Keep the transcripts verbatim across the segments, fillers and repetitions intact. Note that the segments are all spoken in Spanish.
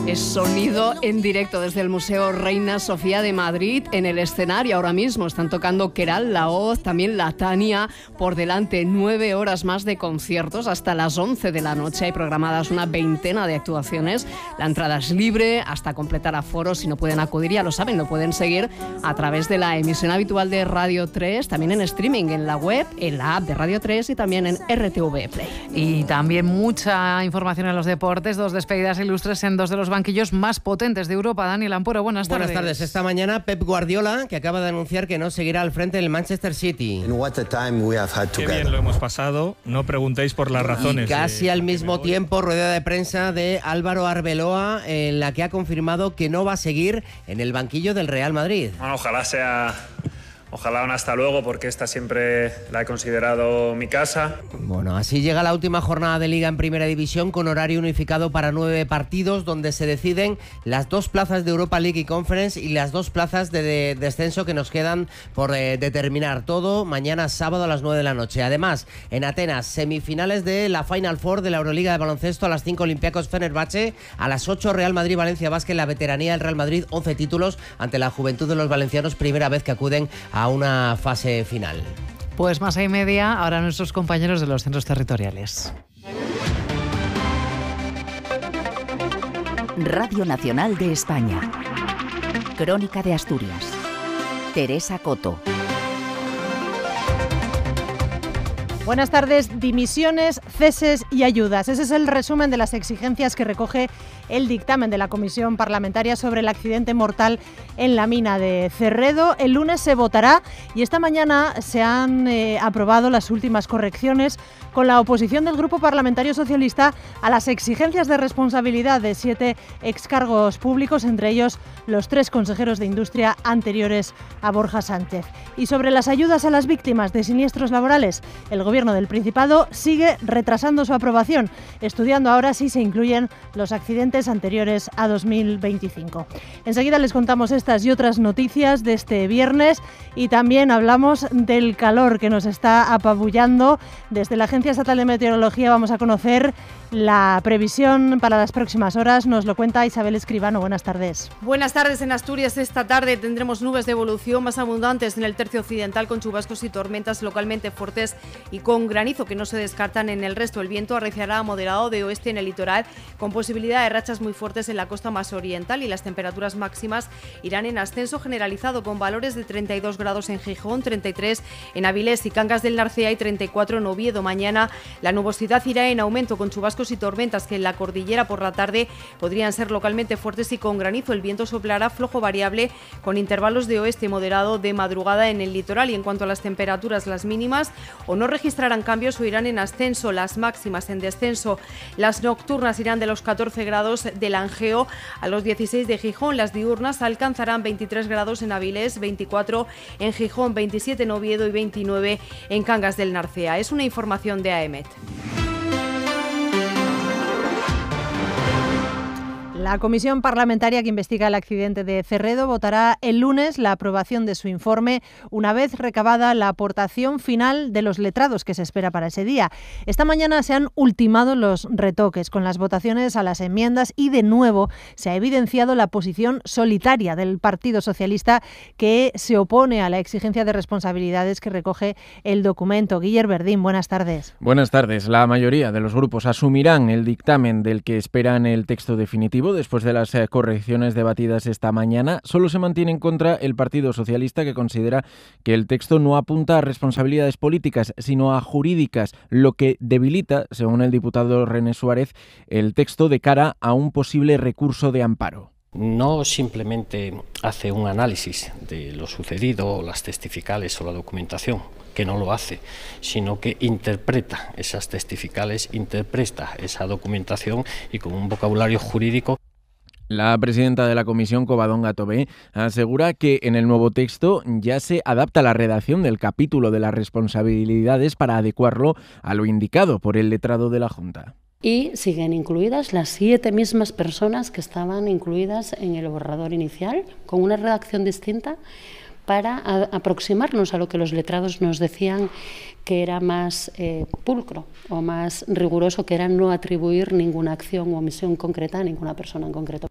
Es sonido en directo desde el Museo Reina Sofía de Madrid. En el escenario ahora mismo están tocando Queralt, La Hoz, también La Tania. Por delante nueve horas más de conciertos hasta las once de la noche. Hay programadas una veintena de actuaciones. La entrada es libre hasta completar aforo. Si no pueden acudir, ya lo saben, lo pueden seguir a través de la emisión habitual de Radio tres, también en streaming, en la web, en la app de Radio tres y también en R T V Play. Y también mucha información en los deportes. Dos despedidas ilustres en dos de los banquillos más potentes de Europa. Daniel Ampuro, buenas tardes. Buenas tardes. Esta mañana Pep Guardiola, que acaba de anunciar que no seguirá al frente del Manchester City. Qué bien lo hemos pasado. No preguntéis por las razones. Y casi al mismo tiempo, rueda de prensa de Álvaro Arbeloa, en la que ha confirmado que no va a seguir en el banquillo del Real Madrid. Bueno, ojalá sea... Ojalá un hasta luego, porque esta siempre la he considerado mi casa. Bueno, así llega la última jornada de Liga en Primera División, con horario unificado para nueve partidos, donde se deciden las dos plazas de Europa League y Conference y las dos plazas de, de descenso que nos quedan por eh, determinar. Todo mañana sábado a las nueve de la noche. Además, en Atenas, semifinales de la Final Four de la Euroliga de baloncesto. A las cinco Olympiacos Fenerbahce, a las ocho Real Madrid Valencia Basket. La veteranía del Real Madrid, once títulos ante la juventud de los valencianos, primera vez que acuden a a una fase final. Pues más y media, ahora nuestros compañeros de los centros territoriales. Radio Nacional de España. Crónica de Asturias. Teresa Coto. Buenas tardes. Dimisiones, ceses y ayudas. Ese es el resumen de las exigencias que recoge el dictamen de la Comisión Parlamentaria sobre el accidente mortal en la mina de Cerredo. El lunes se votará y esta mañana se han eh, aprobado las últimas correcciones con la oposición del Grupo Parlamentario Socialista a las exigencias de responsabilidad de siete excargos públicos, entre ellos los tres consejeros de Industria anteriores a Borja Sánchez. Y sobre las ayudas a las víctimas de siniestros laborales, el Gobierno del Principado sigue retrasando su aprobación, estudiando ahora si se incluyen los accidentes anteriores a dos mil veinticinco. Enseguida les contamos estas y otras noticias de este viernes y también hablamos del calor que nos está apabullando. Desde la Agencia Estatal de Meteorología vamos a conocer la previsión para las próximas horas. Nos lo cuenta Isabel Escribano. Buenas tardes. Buenas tardes. En Asturias esta tarde tendremos nubes de evolución más abundantes en el tercio occidental, con chubascos y tormentas localmente fuertes y con granizo que no se descartan en el resto. El viento arreciará moderado de oeste en el litoral, con posibilidad de rachas muy fuertes en la costa más oriental, y las temperaturas máximas irán en ascenso generalizado, con valores de treinta y dos grados en Gijón, treinta y tres en Avilés y Cangas del Narcea y treinta y cuatro en Oviedo. Mañana la nubosidad irá en aumento, con chubascos y tormentas que en la cordillera por la tarde podrían ser localmente fuertes y con granizo. El viento soplará flojo variable, con intervalos de oeste moderado de madrugada en el litoral. Y en cuanto a las temperaturas, las mínimas o no registrarán cambios o irán en ascenso, las máximas en descenso. Las nocturnas irán de los catorce grados de Langreo a los dieciséis de Gijón. Las diurnas alcanzarán veintitrés grados en Avilés, veinticuatro en Gijón, veintisiete en Oviedo y veintinueve en Cangas del Narcea. Es una información de A E M E T. La comisión parlamentaria que investiga el accidente de Cerredo votará el lunes la aprobación de su informe, una vez recabada la aportación final de los letrados que se espera para ese día. Esta mañana se han ultimado los retoques con las votaciones a las enmiendas y de nuevo se ha evidenciado la posición solitaria del Partido Socialista, que se opone a la exigencia de responsabilidades que recoge el documento. Guillermo Verdín, buenas tardes. Buenas tardes. La mayoría de los grupos asumirán el dictamen del que esperan el texto definitivo. Después de las correcciones debatidas esta mañana, solo se mantiene en contra el Partido Socialista, que considera que el texto no apunta a responsabilidades políticas, sino a jurídicas, lo que debilita, según el diputado René Suárez, el texto de cara a un posible recurso de amparo. No simplemente hace un análisis de lo sucedido, las testificales o la documentación, que no lo hace, sino que interpreta esas testificales, interpreta esa documentación y con un vocabulario jurídico. La presidenta de la Comisión, Covadonga Tobé, asegura que en el nuevo texto ya se adapta la redacción del capítulo de las responsabilidades para adecuarlo a lo indicado por el letrado de la Junta. Y siguen incluidas las siete mismas personas que estaban incluidas en el borrador inicial, con una redacción distinta, para a, aproximarnos a lo que los letrados nos decían que era más eh, pulcro o más riguroso, que era no atribuir ninguna acción o omisión concreta a ninguna persona en concreto.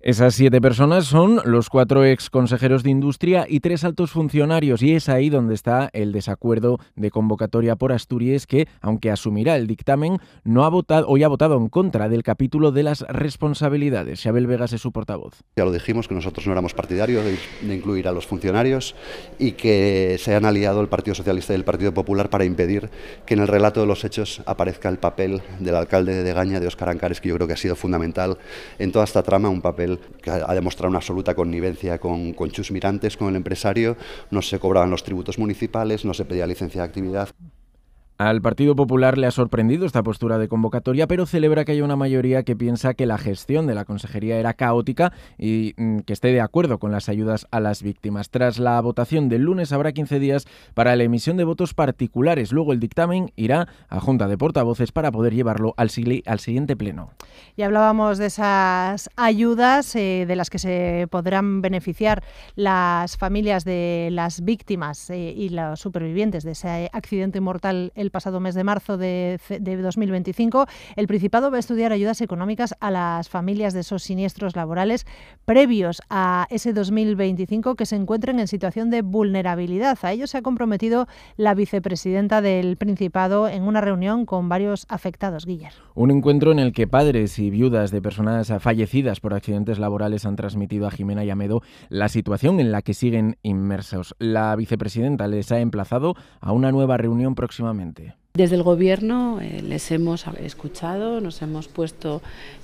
Esas siete personas son los cuatro ex consejeros de Industria y tres altos funcionarios, y es ahí donde está el desacuerdo de convocatoria por Asturias, que, aunque asumirá el dictamen, no ha votado, hoy ha votado en contra del capítulo de las responsabilidades. Xabel Vegas es su portavoz. Ya lo dijimos, que nosotros no éramos partidarios de, de incluir a los funcionarios y que se han aliado el Partido Socialista y el Partido Popular para impedir que en el relato de los hechos aparezca el papel del alcalde de Degaña, de Óscar Ancares, que yo creo que ha sido fundamental en toda esta trama, un papel que ha demostrado una absoluta connivencia con, con Chus Mirantes, con el empresario. No se cobraban los tributos municipales, no se pedía licencia de actividad. Al Partido Popular le ha sorprendido esta postura de convocatoria, pero celebra que haya una mayoría que piensa que la gestión de la consejería era caótica y mmm, que esté de acuerdo con las ayudas a las víctimas. Tras la votación del lunes habrá quince días para la emisión de votos particulares. Luego el dictamen irá a Junta de Portavoces para poder llevarlo al, al siguiente pleno. Y hablábamos de esas ayudas eh, de las que se podrán beneficiar las familias de las víctimas eh, y los supervivientes de ese accidente mortal el pasado mes de marzo de, de dos mil veinticinco. El Principado va a estudiar ayudas económicas a las familias de esos siniestros laborales previos a ese dos mil veinticinco que se encuentren en situación de vulnerabilidad. A ello se ha comprometido la vicepresidenta del Principado en una reunión con varios afectados. Guiller. Un encuentro en el que padres y viudas de personas fallecidas por accidentes laborales han transmitido a Jimena y a Medo la situación en la que siguen inmersos. La vicepresidenta les ha emplazado a una nueva reunión próximamente. Desde el Gobierno eh, les hemos escuchado, nos hemos puesto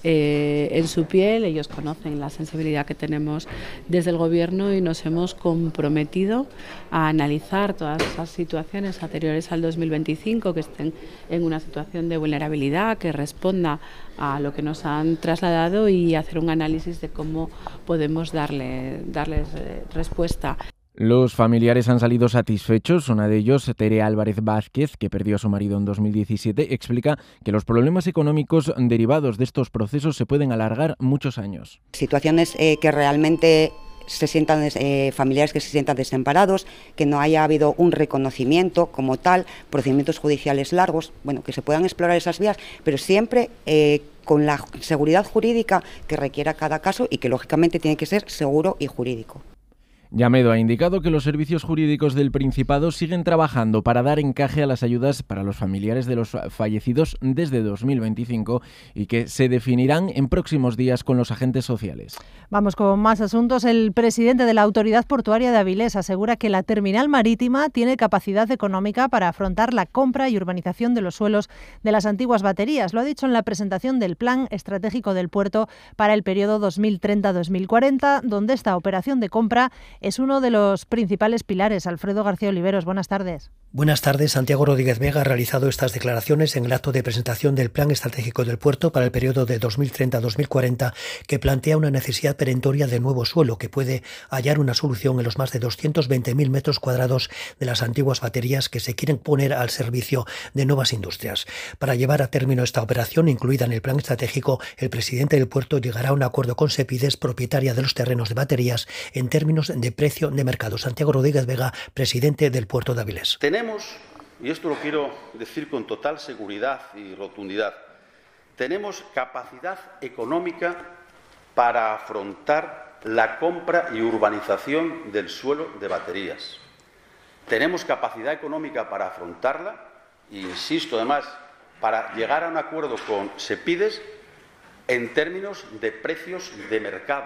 eh, en su piel, ellos conocen la sensibilidad que tenemos desde el Gobierno y nos hemos comprometido a analizar todas esas situaciones anteriores al dos mil veinticinco que estén en una situación de vulnerabilidad, que responda a lo que nos han trasladado y hacer un análisis de cómo podemos darle, darles eh, respuesta. Los familiares han salido satisfechos. Una de ellos, Tere Álvarez Vázquez, que perdió a su marido en dos mil diecisiete, explica que los problemas económicos derivados de estos procesos se pueden alargar muchos años. Situaciones eh, que realmente se sientan eh, familiares que se sientan desamparados, que no haya habido un reconocimiento como tal, procedimientos judiciales largos, bueno, que se puedan explorar esas vías, pero siempre eh, con la seguridad jurídica que requiera cada caso y que lógicamente tiene que ser seguro y jurídico. Llamedo ha indicado que los servicios jurídicos del Principado siguen trabajando para dar encaje a las ayudas para los familiares de los fallecidos desde dos mil veinticinco y que se definirán en próximos días con los agentes sociales. Vamos con más asuntos. El presidente de la Autoridad Portuaria de Avilés asegura que la terminal marítima tiene capacidad económica para afrontar la compra y urbanización de los suelos de las antiguas baterías. Lo ha dicho en la presentación del Plan Estratégico del Puerto para el periodo dos mil treinta a dos mil cuarenta, donde esta operación de compra es uno de los principales pilares. Alfredo García Oliveros, buenas tardes. Buenas tardes. Santiago Rodríguez Vega ha realizado estas declaraciones en el acto de presentación del Plan Estratégico del Puerto para el periodo de dos mil treinta a dos mil cuarenta, que plantea una necesidad perentoria de nuevo suelo que puede hallar una solución en los más de doscientos veinte mil metros cuadrados de las antiguas baterías que se quieren poner al servicio de nuevas industrias. Para llevar a término esta operación, incluida en el Plan Estratégico, el presidente del puerto llegará a un acuerdo con Sepides, propietaria de los terrenos de baterías, en términos de precio de mercado. Santiago Rodríguez Vega, presidente del Puerto de Avilés. Tenemos, y esto lo quiero decir con total seguridad y rotundidad, tenemos capacidad económica para afrontar la compra y urbanización del suelo de baterías. Tenemos capacidad económica para afrontarla e insisto además para llegar a un acuerdo con Sepides en términos de precios de mercado.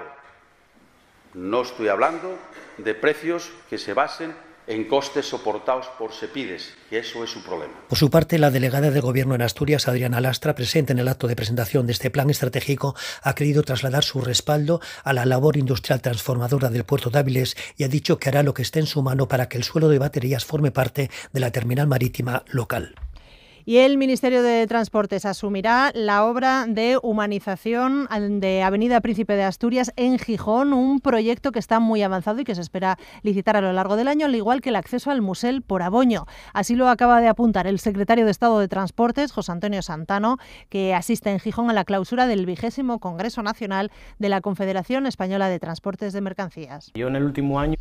No estoy hablando de precios que se basen en costes soportados por Sepides, que eso es su problema. Por su parte, la delegada del Gobierno en Asturias, Adriana Lastra, presente en el acto de presentación de este plan estratégico, ha querido trasladar su respaldo a la labor industrial transformadora del puerto de Avilés y ha dicho que hará lo que esté en su mano para que el suelo de baterías forme parte de la terminal marítima local. Y el Ministerio de Transportes asumirá la obra de humanización de Avenida Príncipe de Asturias en Gijón, un proyecto que está muy avanzado y que se espera licitar a lo largo del año, al igual que el acceso al Musel por Aboño. Así lo acaba de apuntar el secretario de Estado de Transportes, José Antonio Santano, que asiste en Gijón a la clausura del vigésimo Congreso Nacional de la Confederación Española de Transportes de Mercancías. Yo en el último año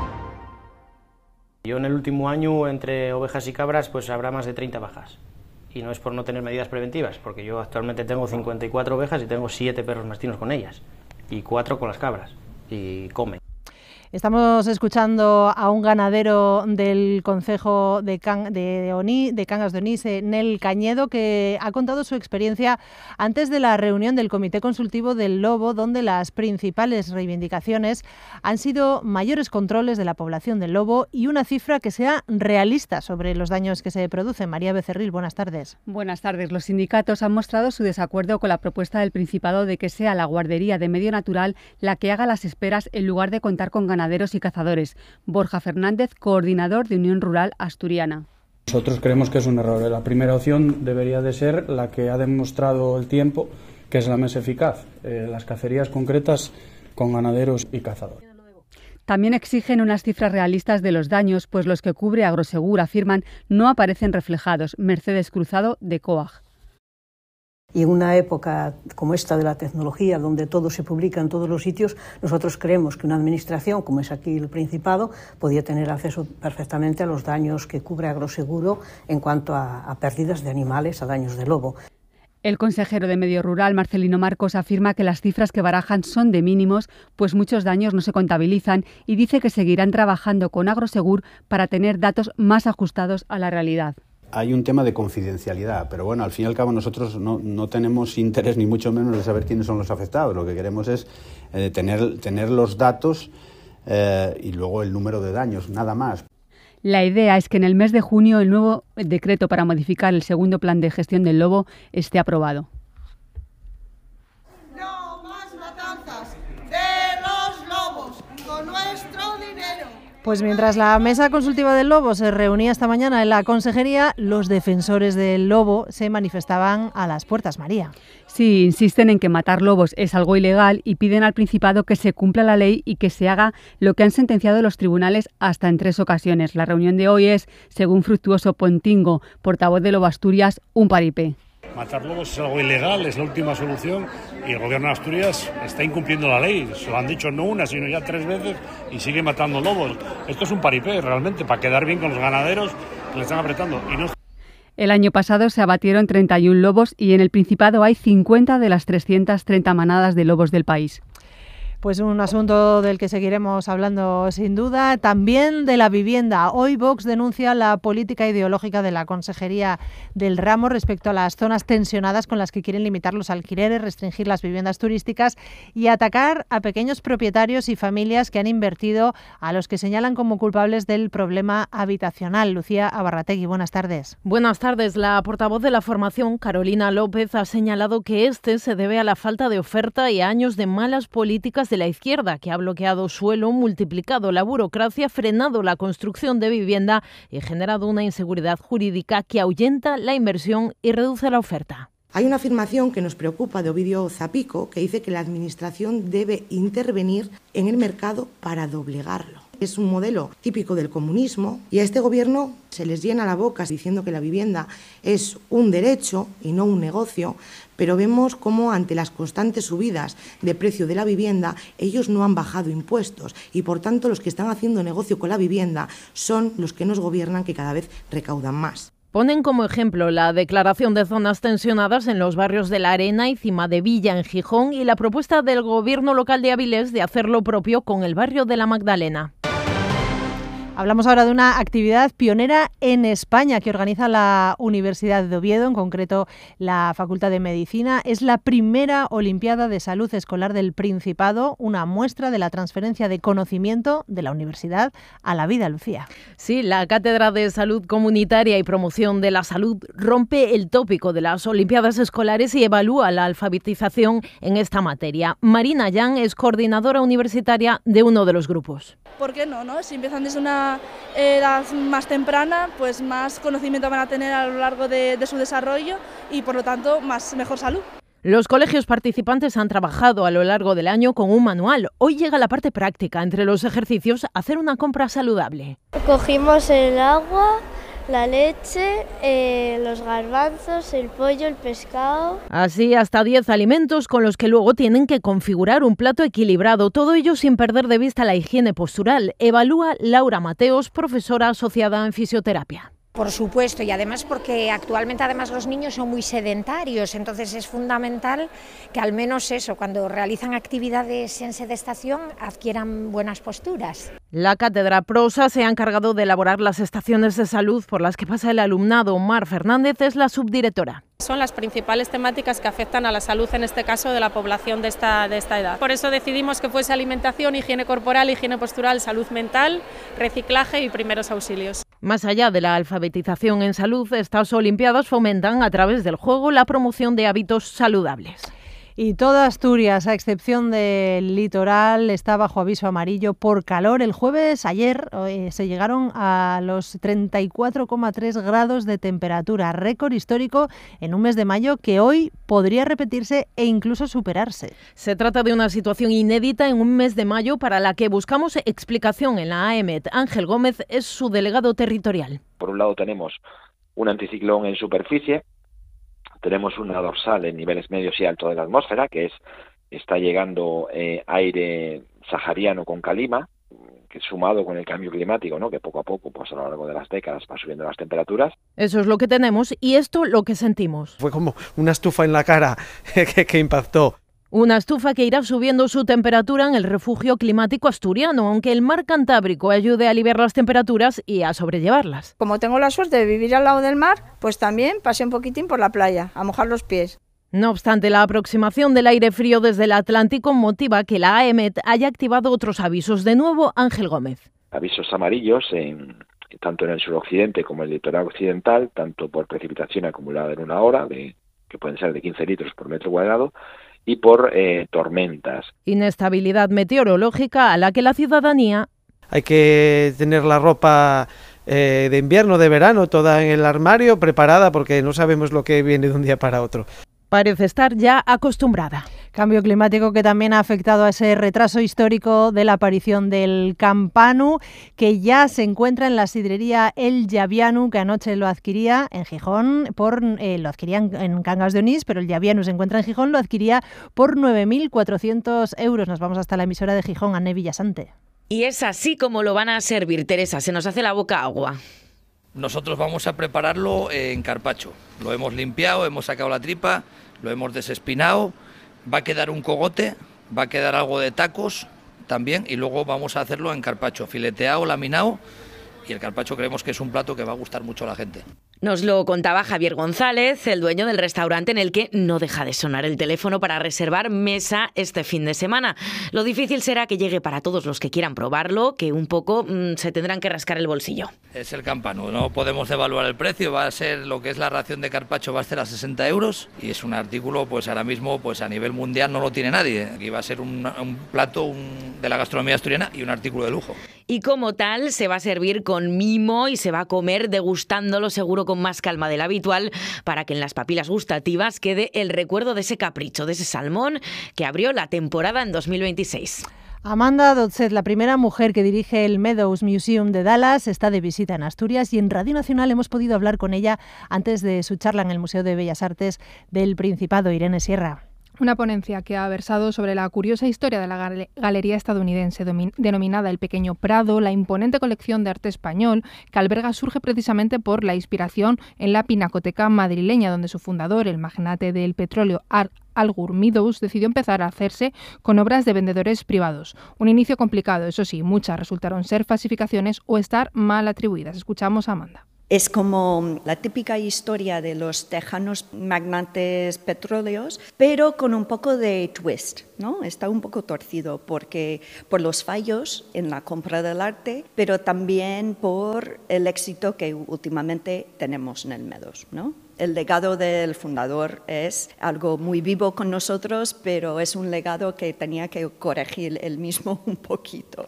Yo en el último año, entre ovejas y cabras, pues habrá más de treinta bajas. y no es por no tener medidas preventivas, porque yo actualmente tengo cincuenta y cuatro ovejas y tengo siete perros mastinos con ellas, y cuatro con las cabras, y comen. Estamos escuchando a un ganadero del concejo de, Can, de, Oní, de Cangas de Onís, Nel Cañedo, que ha contado su experiencia antes de la reunión del Comité Consultivo del Lobo, donde las principales reivindicaciones han sido mayores controles de la población del lobo y una cifra que sea realista sobre los daños que se producen. María Becerril, buenas tardes. Buenas tardes. Los sindicatos han mostrado su desacuerdo con la propuesta del Principado de que sea la Guardería de Medio Natural la que haga las esperas en lugar de contar con ganaderos y cazadores. Borja Fernández, coordinador de Unión Rural Asturiana. Nosotros creemos que es un error. La primera opción debería de ser la que ha demostrado el tiempo, que es la más eficaz, eh, las cacerías concretas con ganaderos y cazadores. También exigen unas cifras realistas de los daños, pues los que cubre Agrosegur, afirman, no aparecen reflejados. Mercedes Cruzado, de COAG. Y en una época como esta de la tecnología, donde todo se publica en todos los sitios, nosotros creemos que una administración, como es aquí el Principado, podía tener acceso perfectamente a los daños que cubre Agroseguro en cuanto a, a pérdidas de animales, a daños de lobo. El consejero de Medio Rural, Marcelino Marcos, afirma que las cifras que barajan son de mínimos, pues muchos daños no se contabilizan, y dice que seguirán trabajando con Agrosegur para tener datos más ajustados a la realidad. Hay un tema de confidencialidad, pero bueno, al fin y al cabo nosotros no, no tenemos interés ni mucho menos de saber quiénes son los afectados. Lo que queremos es eh, tener, tener los datos eh, y luego el número de daños, nada más. La idea es que en el mes de junio el nuevo decreto para modificar el segundo plan de gestión del lobo esté aprobado. No más matanzas de los lobos con nuestro dinero. Pues mientras la mesa consultiva del lobo se reunía esta mañana en la consejería, los defensores del lobo se manifestaban a las puertas, María. Sí, insisten en que matar lobos es algo ilegal y piden al Principado que se cumpla la ley y que se haga lo que han sentenciado los tribunales hasta en tres ocasiones. La reunión de hoy es, según Fructuoso Pontingo, portavoz de Lobo Asturias, un paripé. Matar lobos es algo ilegal, es la última solución y el gobierno de Asturias está incumpliendo la ley. Se lo han dicho no una, sino ya tres veces y sigue matando lobos. Esto es un paripé realmente para quedar bien con los ganaderos que le están apretando. Y no... El año pasado se abatieron treinta y un lobos y en el Principado hay cincuenta de las trescientas treinta manadas de lobos del país. Pues un asunto del que seguiremos hablando sin duda, también de la vivienda. Hoy Vox denuncia la política ideológica de la Consejería del Ramo respecto a las zonas tensionadas con las que quieren limitar los alquileres, restringir las viviendas turísticas y atacar a pequeños propietarios y familias que han invertido, a los que señalan como culpables del problema habitacional. Lucía Abarrategui, buenas tardes. Buenas tardes. La portavoz de la formación, Carolina López, ha señalado que este se debe a la falta de oferta y a años de malas políticas de la izquierda, que ha bloqueado suelo, multiplicado la burocracia, frenado la construcción de vivienda y generado una inseguridad jurídica que ahuyenta la inversión y reduce la oferta. Hay una afirmación que nos preocupa de Ovidio Zapico, que dice que la Administración debe intervenir en el mercado para doblegarlo. Es un modelo típico del comunismo y a este gobierno se les llena la boca diciendo que la vivienda es un derecho y no un negocio, pero vemos cómo ante las constantes subidas de precio de la vivienda ellos no han bajado impuestos y por tanto los que están haciendo negocio con la vivienda son los que nos gobiernan, que cada vez recaudan más. Ponen como ejemplo la declaración de zonas tensionadas en los barrios de La Arena y Cima de Villa, en Gijón, y la propuesta del gobierno local de Avilés de hacer lo propio con el barrio de La Magdalena. Hablamos ahora de una actividad pionera en España que organiza la Universidad de Oviedo, en concreto la Facultad de Medicina. Es la primera Olimpiada de Salud Escolar del Principado, una muestra de la transferencia de conocimiento de la universidad a la vida, Lucía. Sí, la Cátedra de Salud Comunitaria y Promoción de la Salud rompe el tópico de las Olimpiadas Escolares y evalúa la alfabetización en esta materia. Marina Yan es coordinadora universitaria de uno de los grupos. ¿Por qué no, no? Si empiezan desde una edad más temprana, pues más conocimiento van a tener a lo largo de, de su desarrollo y por lo tanto más mejor salud. Los colegios participantes han trabajado a lo largo del año con un manual. Hoy llega la parte práctica. Entre los ejercicios, hacer una compra saludable. Cogimos el agua, la leche, eh, los garbanzos, el pollo, el pescado. Así hasta diez alimentos con los que luego tienen que configurar un plato equilibrado. Todo ello sin perder de vista la higiene postural. Evalúa Laura Mateos, profesora asociada en fisioterapia. Por supuesto, y además porque actualmente además los niños son muy sedentarios, entonces es fundamental que al menos eso, cuando realizan actividades en sedestación, adquieran buenas posturas. La Cátedra Prosa se ha encargado de elaborar las estaciones de salud por las que pasa el alumnado. Mar Fernández es la subdirectora. Son las principales temáticas que afectan a la salud, en este caso de la población de esta, de esta edad. Por eso decidimos que fuese alimentación, higiene corporal, higiene postural, salud mental, reciclaje y primeros auxilios. Más allá de la alfabetización en salud, estas Olimpiadas fomentan a través del juego la promoción de hábitos saludables. Y toda Asturias, a excepción del litoral, está bajo aviso amarillo por calor. El jueves, ayer, eh, se llegaron a los treinta y cuatro coma tres grados de temperatura, récord histórico en un mes de mayo que hoy podría repetirse e incluso superarse. Se trata de una situación inédita en un mes de mayo para la que buscamos explicación en la A E M E T. Ángel Gómez es su delegado territorial. Por un lado tenemos un anticiclón en superficie. Tenemos una dorsal en niveles medios y altos de la atmósfera, que es está llegando eh, aire sahariano con calima, que sumado con el cambio climático, ¿no?, que poco a poco, pues a lo largo de las décadas, va subiendo las temperaturas. Eso es lo que tenemos y esto lo que sentimos. Fue como una estufa en la cara que, que impactó. Una estufa que irá subiendo su temperatura en el refugio climático asturiano, aunque el mar Cantábrico ayude a aliviar las temperaturas y a sobrellevarlas. Como tengo la suerte de vivir al lado del mar, pues también pasé un poquitín por la playa, a mojar los pies. No obstante, la aproximación del aire frío desde el Atlántico motiva que la A E M E T haya activado otros avisos. De nuevo, Ángel Gómez. Avisos amarillos en, tanto en el suroccidente como en el litoral occidental, tanto por precipitación acumulada en una hora, de, que pueden ser de quince litros por metro cuadrado, y por eh, tormentas. Inestabilidad meteorológica a la que la ciudadanía... Hay que tener la ropa eh, de invierno, de verano, toda en el armario, preparada, porque no sabemos lo que viene de un día para otro. Parece estar ya acostumbrada. Cambio climático que también ha afectado a ese retraso histórico de la aparición del campanu, que ya se encuentra en la sidrería El Llavianu, que anoche lo adquiría en Gijón, por eh, lo adquirían en Cangas de Onís, pero el Llavianu se encuentra en Gijón, lo adquiría por nueve mil cuatrocientos euros. Nos vamos hasta la emisora de Gijón, Anne Villasante. Y es así como lo van a servir, Teresa, se nos hace la boca agua. Nosotros vamos a prepararlo en carpaccio. Lo hemos limpiado, hemos sacado la tripa, lo hemos desespinado, va a quedar un cogote, va a quedar algo de tacos también y luego vamos a hacerlo en carpaccio, fileteado, laminado, y el carpaccio creemos que es un plato que va a gustar mucho a la gente. Nos lo contaba Javier González, el dueño del restaurante en el que no deja de sonar el teléfono para reservar mesa este fin de semana. Lo difícil será que llegue para todos los que quieran probarlo, que un poco mmm, se tendrán que rascar el bolsillo. Es el campanu, no podemos devaluar el precio, va a ser lo que es la ración de carpaccio, va a ser a sesenta euros y es un artículo, pues ahora mismo pues a nivel mundial no lo tiene nadie. Aquí va a ser un, un plato un, de la gastronomía asturiana y un artículo de lujo. Y como tal se va a servir con mimo y se va a comer degustándolo seguro con más calma del habitual para que en las papilas gustativas quede el recuerdo de ese capricho, de ese salmón que abrió la temporada en dos mil veintiséis. Amanda Dotzet, la primera mujer que dirige el Meadows Museum de Dallas, está de visita en Asturias y en Radio Nacional hemos podido hablar con ella antes de su charla en el Museo de Bellas Artes del Principado. Irene Sierra. Una ponencia que ha versado sobre la curiosa historia de la galería estadounidense denominada El Pequeño Prado, la imponente colección de arte español que alberga surge precisamente por la inspiración en la pinacoteca madrileña, donde su fundador, el magnate del petróleo Al Gore Meadows, decidió empezar a hacerse con obras de vendedores privados. Un inicio complicado, eso sí, muchas resultaron ser falsificaciones o estar mal atribuidas. Escuchamos a Amanda. Es como la típica historia de los tejanos magnates petróleos, pero con un poco de twist, ¿no? Está un poco torcido porque por los fallos en la compra del arte, pero también por el éxito que últimamente tenemos en el Meadows, ¿no? El legado del fundador es algo muy vivo con nosotros, pero es un legado que tenía que corregir él mismo un poquito.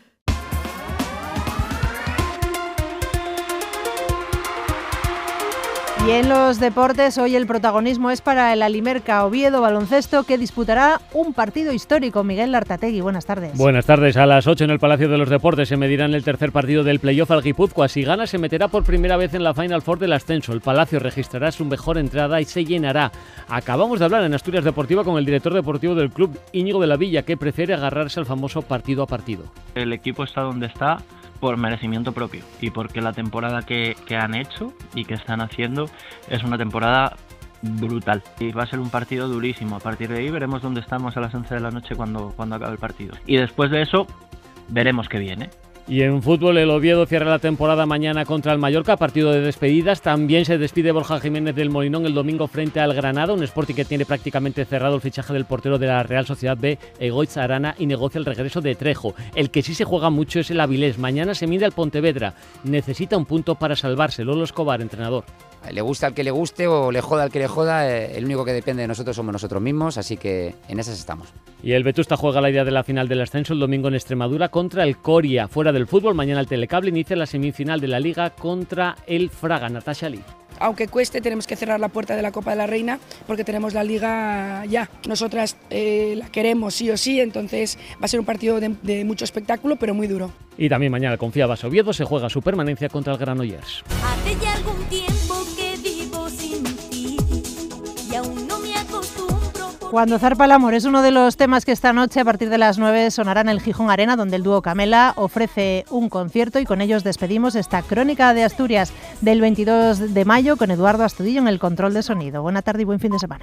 Y en los deportes, hoy el protagonismo es para el Alimerca Oviedo Baloncesto, que disputará un partido histórico. Miguel Lartategui, buenas tardes. Buenas tardes. A las ocho en el Palacio de los Deportes se medirán el tercer partido del playoff al Guipúzcoa. Si gana, se meterá por primera vez en la Final Four del ascenso. El Palacio registrará su mejor entrada y se llenará. Acabamos de hablar en Asturias Deportiva con el director deportivo del club, Íñigo de la Villa, que prefiere agarrarse al famoso partido a partido. El equipo está donde está por merecimiento propio y porque la temporada que, que han hecho y que están haciendo es una temporada brutal. Y va a ser un partido durísimo. A partir de ahí veremos dónde estamos a las once de la noche cuando, cuando acabe el partido. Y después de eso, veremos qué viene. Y en fútbol, el Oviedo cierra la temporada mañana contra el Mallorca, partido de despedidas. También se despide Borja Jiménez del Molinón el domingo frente al Granada, un Sporting que tiene prácticamente cerrado el fichaje del portero de la Real Sociedad B, Egoitz Arana, y negocia el regreso de Trejo. El que sí se juega mucho es el Avilés. Mañana se mide al Pontevedra. Necesita un punto para salvarse. Lolo Escobar, entrenador. Le gusta al que le guste o le joda al que le joda, el único que depende de nosotros somos nosotros mismos, así que en esas estamos. Y el Vetusta juega la idea de la final del ascenso el domingo en Extremadura contra el Coria. Fuera del fútbol, mañana el Telecable inicia la semifinal de la Liga contra el Fraga. Natasha Lee. Aunque cueste, tenemos que cerrar la puerta de la Copa de la Reina porque tenemos la Liga ya. Nosotras eh, la queremos sí o sí, entonces va a ser un partido de, de mucho espectáculo, pero muy duro. Y también mañana el Confiabas Oviedo se juega su permanencia contra el Granollers. Hace ya algún tiempo que vivo sin ti y aún no me acostumbro. Cuando zarpa el amor es uno de los temas que esta noche a partir de las nueve sonará en el Gijón Arena, donde el dúo Camela ofrece un concierto, y con ellos despedimos esta crónica de Asturias del veintidós de mayo con Eduardo Astudillo en el control de sonido. Buena tarde y buen fin de semana.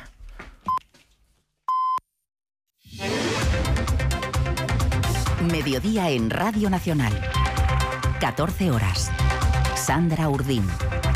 Mediodía en Radio Nacional. catorce horas. Sandra Urdín.